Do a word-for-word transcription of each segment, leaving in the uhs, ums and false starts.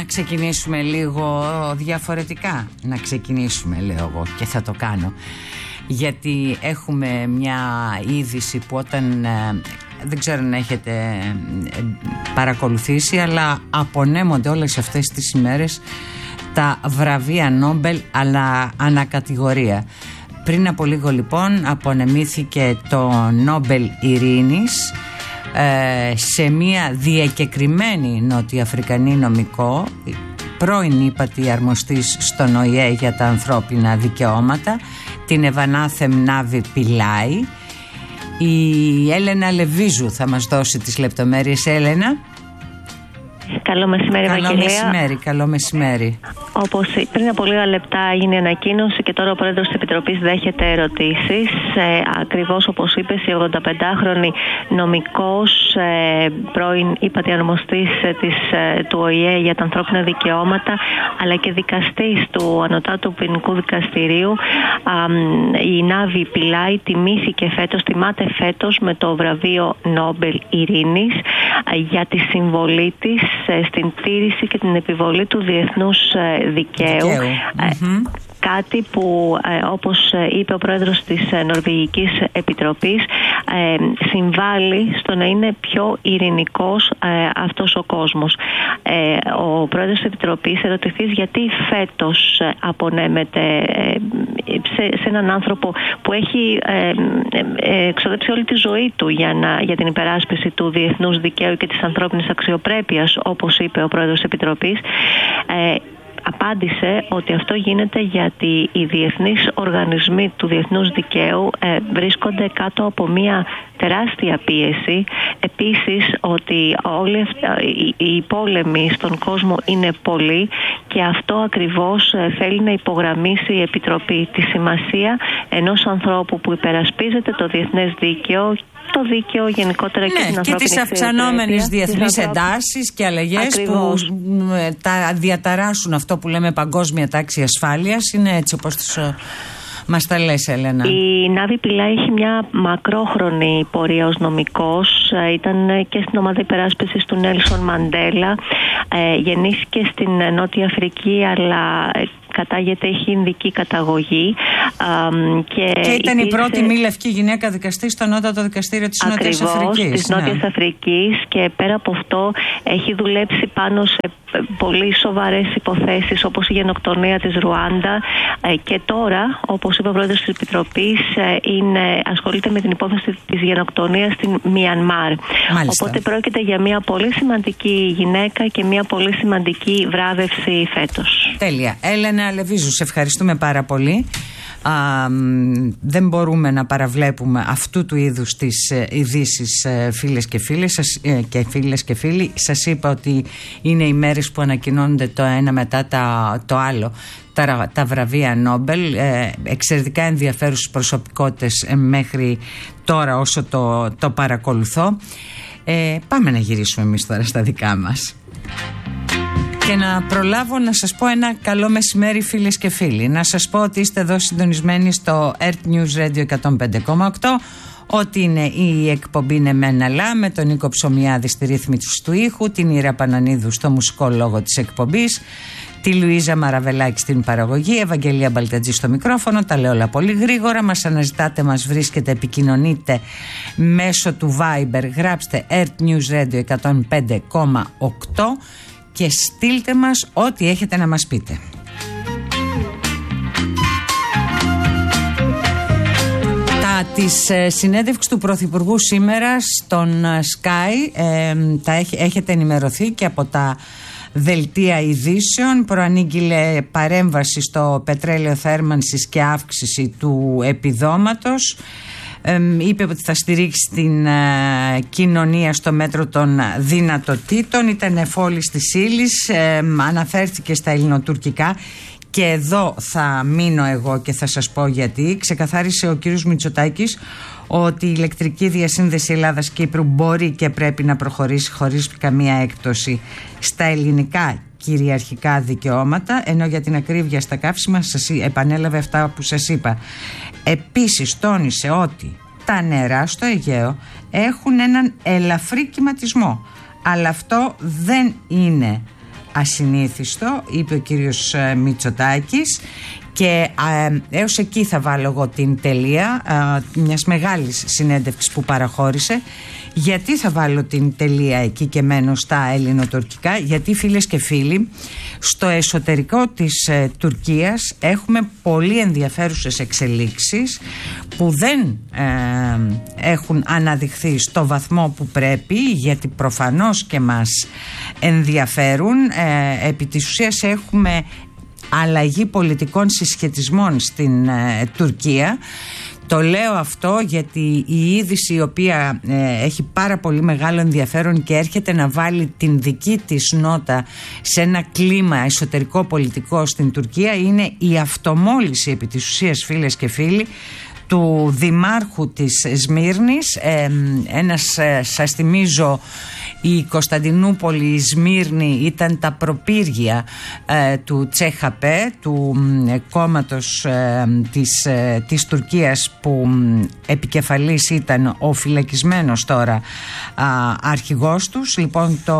ξεκινήσουμε λίγο διαφορετικά. Να ξεκινήσουμε, λέω εγώ, και θα το κάνω. Γιατί έχουμε μια είδηση που όταν, ε, δεν ξέρω αν έχετε ε, παρακολουθήσει, αλλά απονέμονται όλες αυτές τις ημέρες τα βραβεία Νόμπελ αλλά ανακατηγορία. Πριν από λίγο λοιπόν απονεμήθηκε το Νόμπελ Ειρήνης ε, σε μια διακεκριμένη νοτιοαφρικανή νομικό, πρώην ύπατη αρμοστής στον Ο Η Ε για τα ανθρώπινα δικαιώματα, την Ευανάθεμ Νάβη Πιλάη. Η Έλενα Λεβίζου θα μας δώσει τις λεπτομέρειες. Έλενα. Καλό μεσημέρι, Καλό Ευαγγελία. μεσημέρι, καλό μεσημέρι. Όπως πριν από λίγα λεπτά έγινε η ανακοίνωση και τώρα ο πρόεδρος της Επιτροπής δέχεται ερωτήσεις. Ε, ακριβώς όπως είπες, η ογδονταπεντάχρονη νομικός, ε, πρώην ύπατη αρμοστής της, ε, του Ο Η Ε για τα ανθρώπινα δικαιώματα, αλλά και δικαστής του Ανωτάτου Ποινικού Δικαστηρίου, ε, η Νάβη Πιλάη, τιμήθηκε φέτος, τιμάται φέτος με το βραβείο Νόμπελ Ειρήνης ε, για τη συμβολή της ε, στην τήρηση και την επιβολή του διεθνούς ε, δικαίου, δικαίου. Mm-hmm. Κάτι που ε, όπως είπε ο πρόεδρος της ε, Νορβηγικής Επιτροπής ε, συμβάλλει στο να είναι πιο ειρηνικός ε, αυτός ο κόσμος. Ε, ο πρόεδρος της Επιτροπής ερωτηθείς γιατί φέτος ε, απονέμεται ε, σε, σε έναν άνθρωπο που έχει ε, ε, εξοδέψει όλη τη ζωή του για, να, για την υπεράσπιση του διεθνούς δικαίου και της ανθρώπινης αξιοπρέπειας, όπως είπε ο πρόεδρος της Επιτροπής. Ε, Απάντησε ότι αυτό γίνεται γιατί οι διεθνείς οργανισμοί του διεθνούς δικαίου ε, βρίσκονται κάτω από μια τεράστια πίεση. Επίσης ότι όλοι αυτά, οι, οι πόλεμοι στον κόσμο είναι πολλοί και αυτό ακριβώς ε, θέλει να υπογραμμίσει η Επιτροπή, τη σημασία ενός ανθρώπου που υπερασπίζεται το διεθνές δίκαιο, το δίκαιο γενικότερα, ναι, και την ανθρώπινη και τις αυξανόμενες διεθνείς εντάσεις και αλλαγές που τα διαταράσσουν αυτό που λέμε παγκόσμια τάξη ασφάλειας. Είναι έτσι όπως τους, μας τα λες, Έλενα. Η Νάβη Πιλάη έχει μια μακρόχρονη πορεία ως νομικός. Ήταν και στην ομάδα υπεράσπισης του Νέλσον Μαντέλα. Ε, γεννήθηκε στην Νότια Αφρική, αλλά κατάγεται, έχει ινδική καταγωγή. Και, και ήταν υπήρξε... η πρώτη μη λευκή γυναίκα δικαστή στο Ανώτατο Δικαστήριο της Νότιας Αφρικής. Της ναι. Νότιας Αφρικής, και πέρα από αυτό έχει δουλέψει πάνω σε πολύ σοβαρές υποθέσεις όπως η γενοκτονία της Ρουάντα, και τώρα, όπως είπε ο πρόεδρος της Επιτροπής, είναι, ασχολείται με την υπόθεση της γενοκτονίας στην Μιανμάρ. Μάλιστα. Οπότε πρόκειται για μια πολύ σημαντική γυναίκα και μια πολύ σημαντική βράβευση φέτος. Τέλεια. Έλενα Λεβίζου, σε ευχαριστούμε πάρα πολύ. Α, δεν μπορούμε να παραβλέπουμε αυτού του είδους τις ε, ειδήσεις, ε, φίλες και φίλες σας, ε, και φίλες και φίλοι. Σας είπα ότι είναι οι μέρες που ανακοινώνονται το ένα μετά τα, το άλλο τα, τα βραβεία Νόμπελ, ε, εξαιρετικά ενδιαφέρουσες προσωπικότητες ε, μέχρι τώρα όσο το, το παρακολουθώ. ε, Πάμε να γυρίσουμε εμείς τώρα στα δικά μας και να προλάβω να σας πω ένα καλό μεσημέρι, φίλες και φίλοι. Να σας πω ότι είστε εδώ συντονισμένοι στο Earth News Radio εκατόν πέντε κόμμα οκτώ, ότι είναι η εκπομπή «Ναι μεν αλλά», με τον Νίκο Ψωμιάδη στη ρύθμιση του ήχου, την Ήρα Πανανίδου στο μουσικό λόγο της εκπομπής, τη Λουίζα Μαραβελάκη στην παραγωγή, Ευαγγελία Μπαλτατζή στο μικρόφωνο. Τα λέω όλα πολύ γρήγορα. Μας αναζητάτε, μας βρίσκετε, επικοινωνείτε μέσω του Viber. Γράψτε Earth News Radio εκατόν πέντε κόμμα οκτώ και στείλτε μας ό,τι έχετε να μας πείτε. Τα της ε, συνέντευξης του Πρωθυπουργού σήμερα στον ε, Sky ε, τα έχ, έχετε ενημερωθεί και από τα δελτία ειδήσεων. Προανήγγειλε παρέμβαση στο πετρέλαιο θέρμανσης και αύξηση του επιδόματος. Ε, είπε ότι θα στηρίξει την ε, κοινωνία στο μέτρο των δυνατοτήτων. Ήταν εφόλης της ύλης, ε, αναφέρθηκε στα ελληνοτουρκικά, και εδώ θα μείνω εγώ και θα σας πω γιατί. Ξεκαθάρισε ο κύριος Μητσοτάκης ότι η ηλεκτρική διασύνδεση Ελλάδας-Κύπρου μπορεί και πρέπει να προχωρήσει χωρίς καμία έκπτωση στα ελληνικά κυριαρχικά δικαιώματα, ενώ για την ακρίβεια στα καύσιμα σας επανέλαβε αυτά που σας είπα. Επίσης τόνισε ότι τα νερά στο Αιγαίο έχουν έναν ελαφρύ κυματισμό, αλλά αυτό δεν είναι ασυνήθιστο, είπε ο κύριος Μητσοτάκης, και ε, έως εκεί θα βάλω εγώ την τελεία ε, μιας μεγάλης συνέντευξης που παραχώρησε. Γιατί θα βάλω την τελεία εκεί και μένω στα ελληνοτουρκικά? Γιατί, φίλες και φίλοι, στο εσωτερικό της ε, Τουρκίας έχουμε πολύ ενδιαφέρουσες εξελίξεις που δεν ε, έχουν αναδειχθεί στο βαθμό που πρέπει, γιατί προφανώς και μας ενδιαφέρουν. Ε, επί της ουσίας έχουμε αλλαγή πολιτικών συσχετισμών στην ε, Τουρκία. Το λέω αυτό γιατί η είδηση, η οποία ε, έχει πάρα πολύ μεγάλο ενδιαφέρον και έρχεται να βάλει την δική της νότα σε ένα κλίμα εσωτερικό πολιτικό στην Τουρκία, είναι η αυτομόλυση επί της ουσίας, φίλες και φίλοι, του δημάρχου της Σμύρνης. ε, ένας, ε, σας θυμίζω, η Κωνσταντινούπολη, η Σμύρνη ήταν τα προπύργια ε, του Τσέχαπε, του ε, κόμματος ε, της, ε, της Τουρκίας, που ε, επικεφαλής ήταν ο φυλακισμένος τώρα ε, αρχηγός τους. Λοιπόν, το,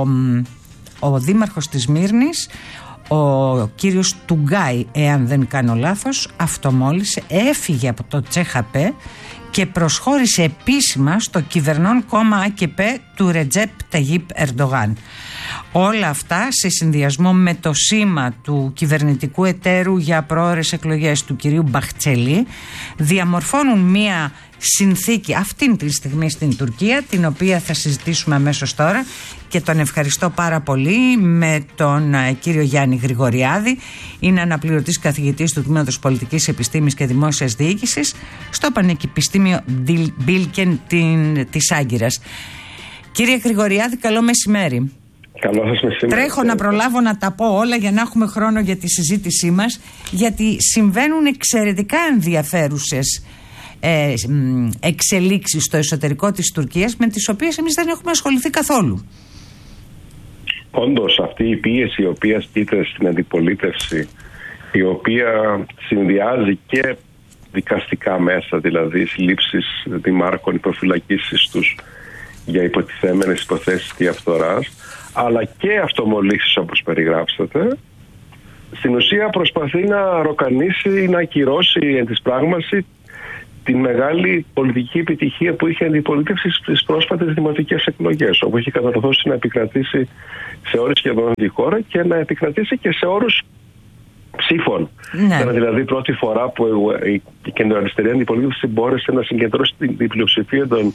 ο δήμαρχος της Σμύρνης, ο κύριος Τουγκάι, εάν δεν κάνω λάθος, αυτομόλυσε, έφυγε από το Τσέχαπε και προσχώρησε επίσημα στο κυβερνών κόμμα ΑΚΕΠΕ του Ρετζέπ Ταγίπ Ερντογάν. Όλα αυτά σε συνδυασμό με το σήμα του κυβερνητικού εταίρου για προώρες εκλογές του κυρίου Μπαχτσέλη διαμορφώνουν μία συνθήκη αυτήν τη στιγμή στην Τουρκία, την οποία θα συζητήσουμε αμέσως τώρα, και τον ευχαριστώ πάρα πολύ, με τον κύριο Γιάννη Γρηγοριάδη. Είναι αναπληρωτής καθηγητής του Τμήματος Πολιτικής Επιστήμης και Δημόσιας Διοίκησης στο Πανεπιστήμιο Μπίλκεν της Άγκυρας. Κύριε Γρηγοριάδη, καλό μεσημέρι. Καλό σας μεσημέρι. Τρέχω να προλάβω να τα πω όλα για να έχουμε χρόνο για τη συζήτησή μας, γιατί συμβαίνουν εξαιρετικά ενδιαφέρουσες ε, εξελίξεις στο εσωτερικό της Τουρκίας, με τις οποίες εμείς δεν έχουμε ασχοληθεί καθόλου. Όντως, αυτή η πίεση η οποία ασκείται στην αντιπολίτευση, η οποία συνδυάζει και δικαστικά μέσα, δηλαδή συλλήψεις δημάρχων, υποφυλακίσεις τους για υποτιθέμενες υποθέσεις διαφθοράς, αλλά και αυτομολύσεις όπως περιγράψατε, στην ουσία προσπαθεί να ροκανίσει, να ακυρώσει εν της πράγμαση τη μεγάλη πολιτική επιτυχία που είχε αντιπολίτευση στις πρόσφατες δημοτικές εκλογές, όπου είχε κατορθώσει να επικρατήσει σε όρους σχεδόν τη χώρα και να επικρατήσει και σε όρους ψήφων. Ναι. Ήταν δηλαδή πρώτη φορά που η κεντροαριστερή αντιπολίτευση μπόρεσε να συγκεντρώσει την πλειοψηφία των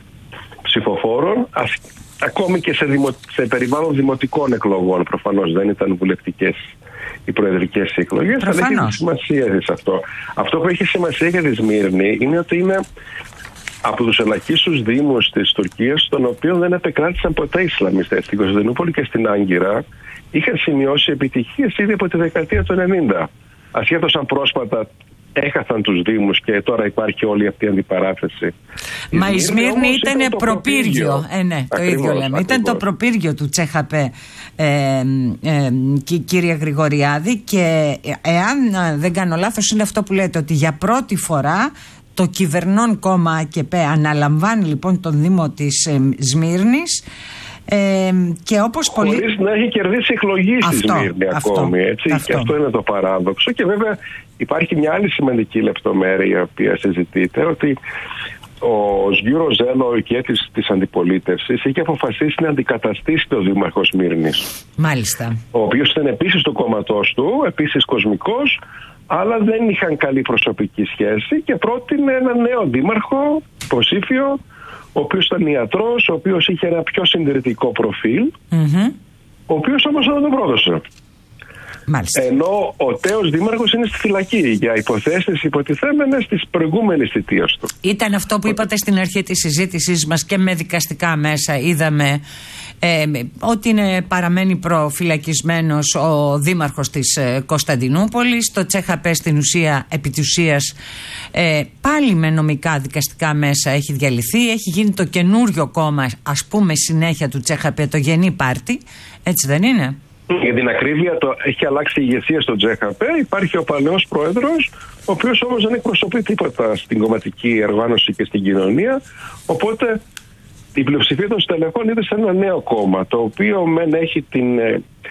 ψηφοφόρων, ακόμη και σε, δημο, σε περιβάλλον δημοτικών εκλογών. Προφανώς δεν ήταν βουλευτικές οι προεδρικές εκλογές, αλλά έχει σημασία σε αυτό. Αυτό που έχει σημασία για τη Σμύρνη είναι ότι είναι από τους ελαχίστους δήμους της Τουρκίας, στον οποίο δεν επεκράτησαν ποτέ Ισλαμιστές. Στην Κωνσταντινούπολη και στην Άγκυρα είχαν σημειώσει επιτυχίες ήδη από τη δεκαετία του ενενήντα. Ασχέτως αν πρόσφατα έχασαν τους δήμους και τώρα υπάρχει όλη αυτή η αντιπαράθεση. Μα η Σμύρνη ήταν, ήταν προπύργιο. Ε, ναι, ακριβώς, το ίδιο λέμε. Ακριβώς. Ήταν το προπύργιο του Τσέχαπε, ε, ε, κύριε Γρηγοριάδη, και εάν δεν κάνω λάθος, είναι αυτό που λέτε, ότι για πρώτη φορά το κυβερνών κόμμα ΑΚΕΠΕ αναλαμβάνει λοιπόν τον Δήμο της ε, Σμύρνης. Ε, και όπως χωρίς πολύ... να έχει κερδίσει εκλογή στη Σμύρνη ακόμη, έτσι, αυτό. Και αυτό είναι το παράδοξο. Και βέβαια υπάρχει μια άλλη σημαντική λεπτομέρεια η οποία συζητείται, ότι ο Σγιούρο Ζέλο, ο ηγέτης της αντιπολίτευσης, είχε αποφασίσει να αντικαταστήσει τον δήμαρχο Σμύρνης. Μάλιστα. Ο οποίος ήταν επίσης του κόμματός του, επίσης κοσμικός, αλλά δεν είχαν καλή προσωπική σχέση, και πρότεινε ένα νέο δήμαρχο, υποψήφιο, ο οποίος ήταν ιατρός, ο οποίος είχε ένα πιο συντηρητικό προφίλ, mm-hmm. ο οποίος όμως δεν τον πρόδωσε. Μάλιστα. Ενώ ο τέος δήμαρχος είναι στη φυλακή για υποθέσεις υποτιθέμενες της προηγούμενης θητείας του. Ήταν αυτό που είπατε στην αρχή της συζήτησής μας, και με δικαστικά μέσα είδαμε ε, ότι είναι, παραμένει προφυλακισμένος ο δήμαρχος της ε, Κωνσταντινούπολης. Το Τσέχαπε στην ουσία, επί της ουσίας, ε, πάλι με νομικά δικαστικά μέσα έχει διαλυθεί. Έχει γίνει το καινούριο κόμμα, ας πούμε, συνέχεια του Τσέχαπε, το Γενή Πάρτι. Έτσι δεν είναι? Για την ακρίβεια, το, έχει αλλάξει η ηγεσία στο Τσέχαπε. Υπάρχει ο παλαιός πρόεδρος, ο οποίος όμως δεν εκπροσωπεί τίποτα στην κομματική οργάνωση και στην κοινωνία. Οπότε η πλειοψηφία των στελεχών είδε σε ένα νέο κόμμα, το οποίο μεν έχει την,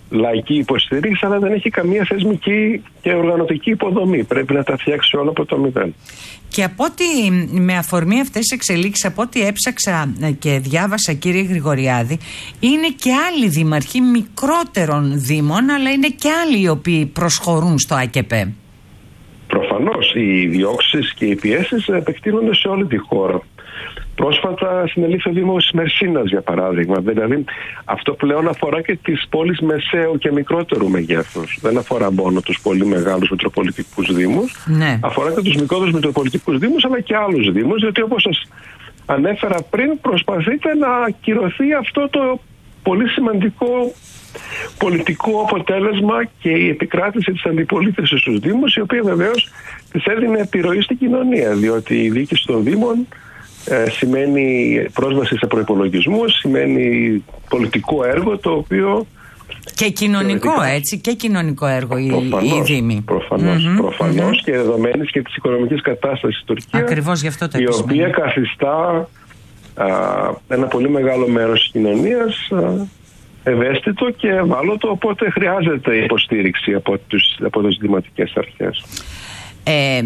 λαϊκή υποστήριξη, αλλά δεν έχει καμία θεσμική και οργανωτική υποδομή. Πρέπει να τα φτιάξει όλα από το μηδέν. Και από ό,τι, με αφορμή αυτές τις εξελίξεις, από ό,τι έψαξα και διάβασα, κύριε Γρηγοριάδη, είναι και άλλοι δήμαρχοι μικρότερων δήμων, αλλά είναι και άλλοι οι οποίοι προσχωρούν στο ΑΚΕΠΕ. Προφανώς οι διώξεις και οι πιέσεις επεκτείνονται σε όλη τη χώρα. Πρόσφατα συνελήφθη ο Δήμος της Μερσίνας, για παράδειγμα. Δηλαδή, αυτό πλέον αφορά και τις πόλεις μεσαίου και μικρότερου μεγέθους. Δεν αφορά μόνο τους πολύ μεγάλους μητροπολιτικούς δήμους. Ναι. Αφορά και τους μικρότερους μητροπολιτικούς δήμους, αλλά και άλλους δήμους, διότι όπως σας ανέφερα πριν, προσπαθείτε να ακυρωθεί αυτό το πολύ σημαντικό πολιτικό αποτέλεσμα και η επικράτηση της αντιπολίτευσης στους δήμους, η οποία βεβαίως της έδινε επιρροή στην κοινωνία, διότι η διοίκηση των δήμων Ε, σημαίνει πρόσβαση σε προϋπολογισμούς, σημαίνει πολιτικό έργο το οποίο... Και κοινωνικό θεωρητικά, έτσι, και κοινωνικό έργο προφανώς, η, η Δήμη. Προφανώς, mm-hmm, προφανώς mm-hmm. και δεδομένης και της οικονομικής κατάστασης της Τουρκίας. Ακριβώς γι' αυτό το η οποία σημαίνει. καθιστά α, ένα πολύ μεγάλο μέρος της κοινωνίας α, ευαίσθητο και ευάλωτο, οπότε χρειάζεται υποστήριξη από, τους, από τις δημοτικές αρχές. Ε,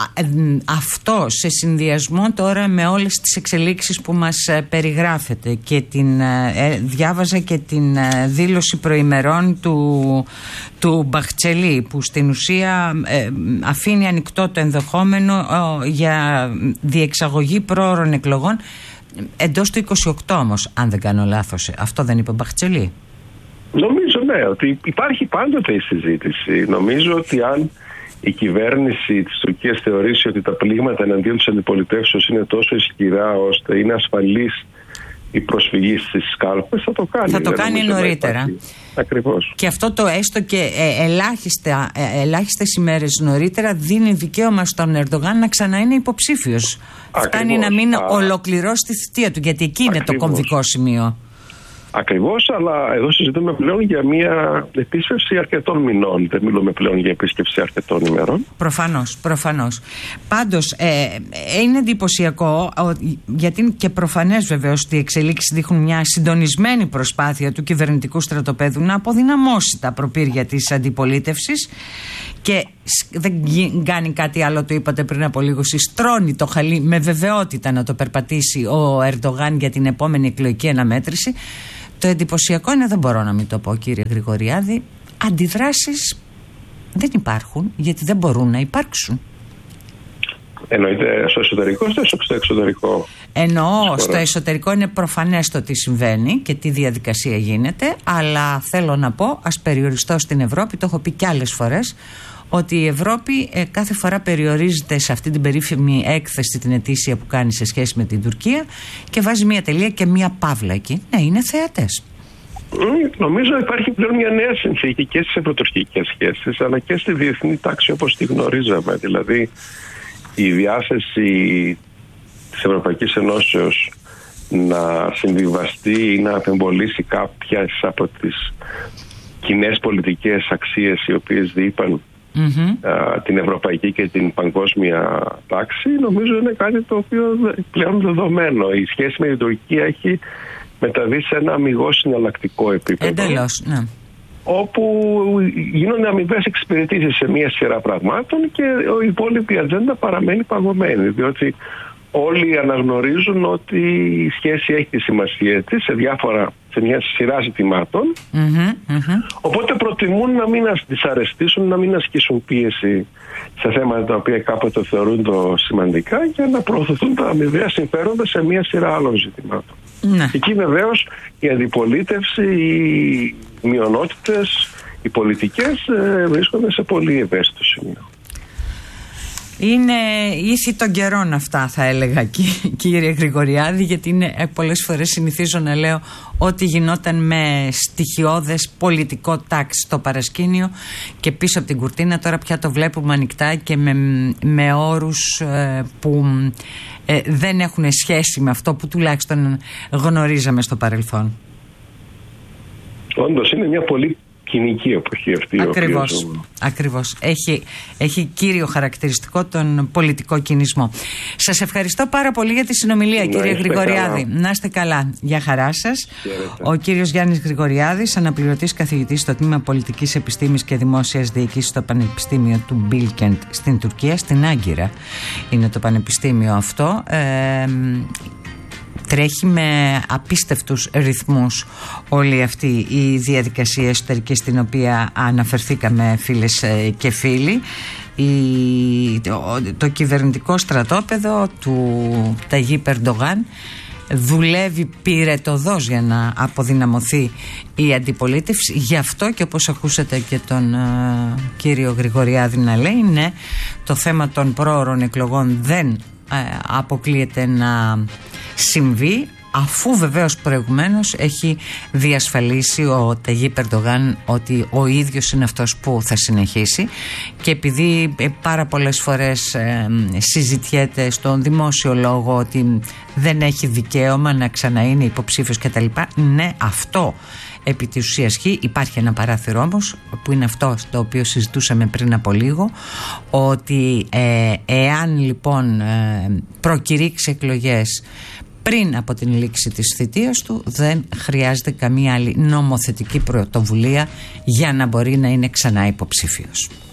Αυτό σε συνδυασμό τώρα με όλες τις εξελίξεις που μας περιγράφεται και την, ε, διάβαζα και την δήλωση προημερών του, του Μπαχτσελή, που στην ουσία ε, αφήνει ανοιχτό το ενδεχόμενο ε, για διεξαγωγή πρόωρων εκλογών εντός του είκοσι οκτώ, όμως, αν δεν κάνω λάθος. Αυτό δεν είπε ο Μπαχτσελή? Νομίζω ναι, ότι υπάρχει πάντοτε η συζήτηση. Νομίζω ότι αν η κυβέρνηση της Τουρκίας θεωρήσει ότι τα πλήγματα εναντίον της αντιπολιτεύσεως είναι τόσο ισχυρά ώστε είναι ασφαλής η προσφυγή στις κάλπες, θα το κάνει. Θα το κάνει νωρίτερα. Ακριβώς. Και αυτό το έστω και ε, ελάχιστα, ε, ελάχιστες ημέρες νωρίτερα δίνει δικαίωμα στον Ερντογάν να ξανά είναι υποψήφιος. Φτάνει να μην Α... ολοκληρώσει τη θητεία του, γιατί εκεί είναι Ακριβώς. το κομβικό σημείο. Ακριβώς, αλλά εδώ συζητούμε πλέον για μια επίσκεψη αρκετών μηνών. Δεν μιλούμε πλέον για επίσκεψη αρκετών ημερών. Προφανώς, προφανώς. Πάντως, ε, είναι εντυπωσιακό, γιατί είναι και προφανές βεβαίως ότι οι εξελίξεις δείχνουν μια συντονισμένη προσπάθεια του κυβερνητικού στρατοπέδου να αποδυναμώσει τα προπήρια της αντιπολίτευσης και δεν κάνει κάτι άλλο, το είπατε πριν από λίγο, συστρώνει το χαλί με βεβαιότητα να το περπατήσει ο Ερντογάν για την επόμενη εκλογική αναμέτρηση. Το εντυπωσιακό είναι, δεν μπορώ να μην το πω, κύριε Γρηγοριάδη, αντιδράσεις δεν υπάρχουν, γιατί δεν μπορούν να υπάρξουν. Εννοείται στο εσωτερικό ή στο εξωτερικό? Εννοώ στο εσωτερικό είναι προφανές το τι συμβαίνει και τι διαδικασία γίνεται, αλλά θέλω να πω, ας περιοριστώ στην Ευρώπη, το έχω πει κι άλλες φορές, ότι η Ευρώπη ε, κάθε φορά περιορίζεται σε αυτή την περίφημη έκθεση την ετήσια που κάνει σε σχέση με την Τουρκία και βάζει μια τελεία και μια παύλα εκεί. Ναι, είναι θεατές. Νομίζω υπάρχει πλέον μια νέα συνθήκη και στις ευρωτουρκικές σχέσεις, αλλά και στη διεθνή τάξη όπως τη γνωρίζαμε. Δηλαδή η διάθεση της Ευρωπαϊκής Ενώσεως να συμβιβαστεί ή να απεμπολίσει κάποιες από τις κοινές πολιτικές αξίες οι οποίες διείπαν Mm-hmm. α, την ευρωπαϊκή και την παγκόσμια τάξη, νομίζω είναι κάτι το οποίο πλέον δεδομένο. Η σχέση με την Τουρκία έχει μεταβεί σε ένα αμιγώς συναλλακτικό επίπεδο. Εντελώς, ναι. Όπου γίνονται αμοιβές εξυπηρετήσεις σε μία σειρά πραγμάτων και η υπόλοιπη ατζέντα παραμένει παγωμένη, διότι όλοι αναγνωρίζουν ότι η σχέση έχει τη σημασία της σε διάφορα, σε μια σειρά ζητημάτων. Mm-hmm, mm-hmm. Οπότε προτιμούν να μην δυσαρεστήσουν, να μην ασκήσουν πίεση σε θέματα τα οποία κάποτε θεωρούν το σημαντικά και να προωθηθούν τα αμοιβαία συμφέροντα σε μια σειρά άλλων ζητημάτων. Mm-hmm. Εκεί βεβαίως η αντιπολίτευση, οι μειονότητες, οι πολιτικές ε, βρίσκονται σε πολύ ευαίσθητο σημείο. Είναι ήθη των καιρών αυτά, θα έλεγα, κύριε Γρηγοριάδη, γιατί είναι, πολλές φορές συνηθίζω να λέω ότι γινόταν με στοιχειώδες πολιτικό τάξη στο παρασκήνιο και πίσω από την κουρτίνα. Τώρα πια το βλέπουμε ανοιχτά και με, με όρους ε, που ε, δεν έχουν σχέση με αυτό που τουλάχιστον γνωρίζαμε στο παρελθόν. Όντως είναι μια πολύ κοινική εποχή αυτή. Ακριβώς, ακριβώς. Έχει, έχει κύριο χαρακτηριστικό τον πολιτικό κινησμό. Σας ευχαριστώ πάρα πολύ για τη συνομιλία, να κύριε Γρηγοριάδη. Καλά. Να είστε καλά. Γεια χαρά σας. Ο κύριος Γιάννης Γρηγοριάδης, αναπληρωτής καθηγητής στο Τμήμα Πολιτικής Επιστήμης και Δημόσιας Διοίκησης στο Πανεπιστήμιο του Μπίλκεντ στην Τουρκία, στην Άγκυρα είναι το πανεπιστήμιο αυτό. Ε, Τρέχει με απίστευτους ρυθμούς όλη αυτή η διαδικασία εσωτερική στην οποία αναφερθήκαμε, φίλες και φίλοι. Η, το, το κυβερνητικό στρατόπεδο του Ταγίπ Ερντογάν δουλεύει πυρετωδώς για να αποδυναμωθεί η αντιπολίτευση. Γι' αυτό και όπως ακούσατε και τον uh, κύριο Γρηγοριάδη να λέει, ναι, το θέμα των πρόωρων εκλογών δεν uh, αποκλείεται να συμβεί, αφού βεβαίως προηγουμένως έχει διασφαλίσει ο Ταγίπ Ερντογάν ότι ο ίδιος είναι αυτός που θα συνεχίσει, και επειδή πάρα πολλές φορές ε, συζητιέται στον δημόσιο λόγο ότι δεν έχει δικαίωμα να ξαναείνει υποψήφιος κτλ. Ναι, αυτό επί της ουσίας ισχύει. Υπάρχει ένα παράθυρο όμως, που είναι αυτό το οποίο συζητούσαμε πριν από λίγο, ότι ε, εάν λοιπόν ε, προκηρύξει εκλογές πριν από την λήξη της θητείας του, δεν χρειάζεται καμία άλλη νομοθετική πρωτοβουλία για να μπορεί να είναι ξανά υποψήφιος.